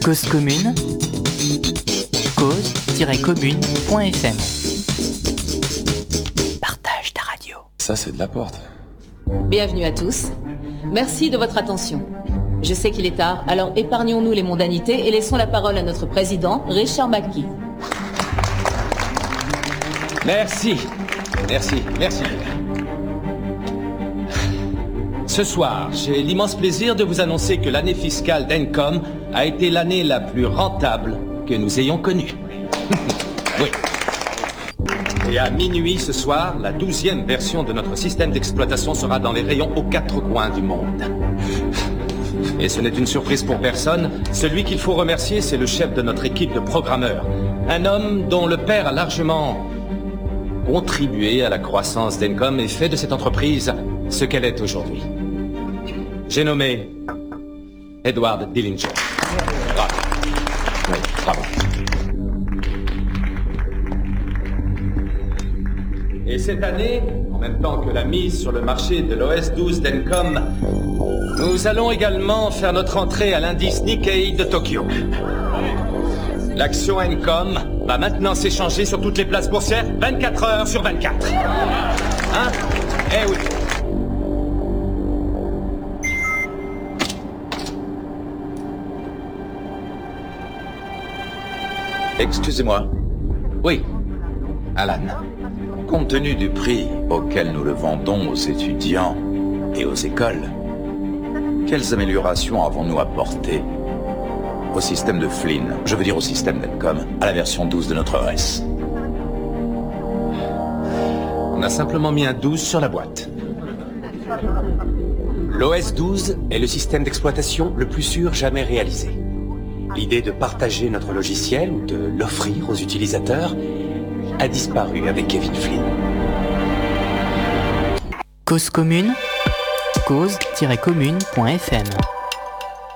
Cause commune, cause-commune.fm. Partage ta radio. Ça, c'est de la porte. Bienvenue à tous. Merci de votre attention. Je sais qu'il est tard, alors épargnons-nous les mondanités et laissons la parole à notre président, Richard McKee. Merci. Ce soir, j'ai l'immense plaisir de vous annoncer que l'année fiscale d'Encom a été l'année la plus rentable que nous ayons connue. Oui. Et à minuit ce soir, la 12e version de notre système d'exploitation sera dans les rayons aux 4 coins du monde. Et ce n'est une surprise pour personne, celui qu'il faut remercier, c'est le chef de notre équipe de programmeurs. Un homme dont le père a largement contribué à la croissance d'Encom et fait de cette entreprise ce qu'elle est aujourd'hui. J'ai nommé Edward Dillinger. Bravo. Oui, bravo. Et cette année, en même temps que la mise sur le marché de l'OS 12 d'Encom, nous allons également faire notre entrée à l'indice Nikkei de Tokyo. L'action Encom va maintenant s'échanger sur toutes les places boursières 24 heures sur 24. Hein? Eh oui. Excusez-moi. Oui, Alan. Compte tenu du prix auquel nous le vendons aux étudiants et aux écoles, quelles améliorations avons-nous apportées au système de Flynn, je veux dire au système d'Encom, à la version 12 de notre OS? On a simplement mis un 12 sur la boîte. L'OS 12 est le système d'exploitation le plus sûr jamais réalisé. L'idée de partager notre logiciel ou de l'offrir aux utilisateurs a disparu avec Kevin Flynn. Cause commune, cause-commune.fm.